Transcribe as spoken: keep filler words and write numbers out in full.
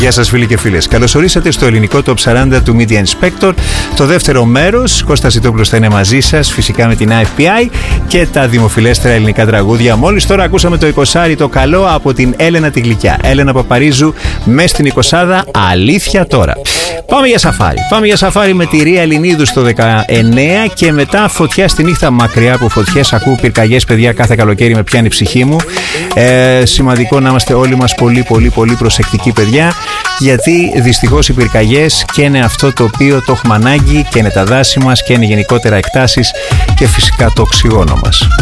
Γεια σας φίλοι και φίλες. Καλώς ορίσατε στο ελληνικό Top σαράντα του Media Inspector. Το δεύτερο μέρος, Κώστας Ζητόπουλος θα είναι μαζί σας, φυσικά με την άι εφ πι άι και τα δημοφιλέστερα ελληνικά τραγούδια. Μόλις τώρα ακούσαμε το εικοσάρι το καλό από την Έλενα τη Γλυκιά. Έλενα Παπαρίζου μες στην εικοσάδα, αλήθεια τώρα. Πάμε για σαφάρι. Πάμε για σαφάρι με τη Ρία Ελληνίδου στο δεκαεννέα και μετά φωτιά στη νύχτα, μακριά από φωτιές. Ακούω πυρκαγιές, παιδιά, κάθε καλοκαίρι με πιάνει η ψυχή μου. Ε, σημαντικό να είμαστε όλοι μας πολύ πολύ πολύ προσεκτικοί, παιδιά, γιατί δυστυχώς οι πυρκαγιές και είναι αυτό το οποίο το έχουμε ανάγκη και είναι τα δάση μας και είναι γενικότερα εκτάσεις και φυσικά το οξυγόνο μας.